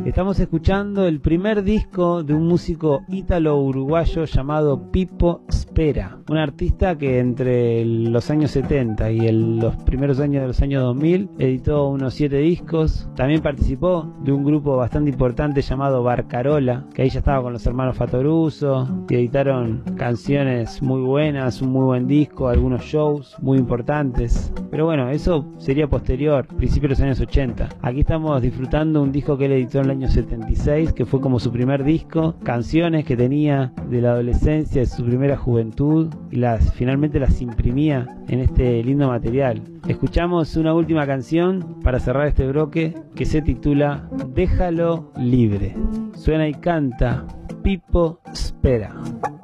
Estamos escuchando el primer disco de un músico ítalo-uruguayo llamado Pipo Spera, un artista que entre los años 70 y los primeros años de los años 2000 editó unos 7 discos. También participó de un grupo bastante importante llamado Barcarola, que ahí ya estaba con los hermanos Fattoruso, y editaron canciones muy buenas, un muy buen disco, algunos shows muy importantes. Pero bueno, eso sería posterior, principios de los años 80. Aquí estamos disfrutando un disco que él editó en el año 76, que fue como su primer disco, canciones que tenía de la adolescencia, de su primera juventud, y finalmente las imprimía en este lindo material. Escuchamos una última canción para cerrar este bloque que se titula Déjalo libre. Suena y canta Pipo Spera.